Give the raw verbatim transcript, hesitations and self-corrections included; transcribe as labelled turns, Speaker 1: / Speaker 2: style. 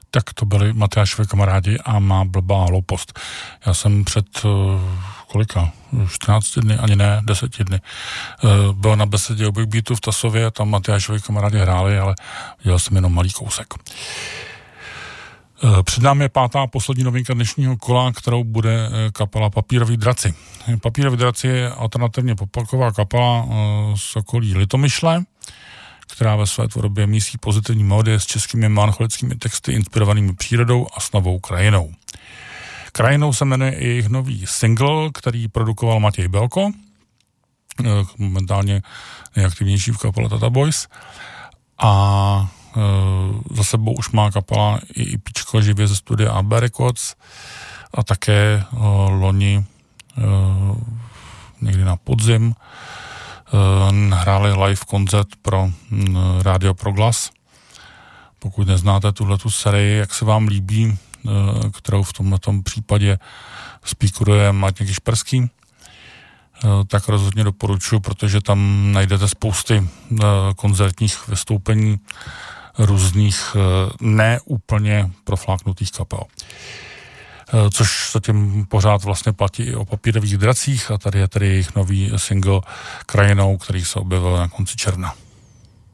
Speaker 1: Tak to byli Matyášovi kamarádi a Má blbá hloupost. Já jsem před uh, kolika? čtrnáct dny, ani ne, deset dny. Uh, byl na besedě o Big Beatu v Tasově, tam Matyášovi kamarádi hráli, ale viděl jsem jenom malý kousek. Uh, před námi je pátá poslední novinka dnešního kola, kterou bude uh, kapela Papíroví draci. Papíroví draci je alternativně poparková kapela uh, z okolí Litomyšle, která ve své tvorbě mísí pozitivní melodie s českými melancholickými texty inspirovanými přírodou a s novou krajinou. Krajinou se jmenuje i jejich nový single, který produkoval Matěj Belko, momentálně nejaktivnější v kapele Tata Boys. A e, za sebou už má kapela i EPčko živě ze studia A B Records a také e, loni e, někdy na podzim hráli live koncert pro Rádio Proglas. Pokud neznáte tuhletu sérii, jak se vám líbí, kterou v tomto případě speakeruje Matěj Kišperský, tak rozhodně doporučuji, protože tam najdete spousty koncertních vystoupení různých neúplně profláknutých kapel. Což zatím pořád vlastně platí i o Papírových dracích a tady je tady jejich nový single Krajinou, který se objevil na konci června.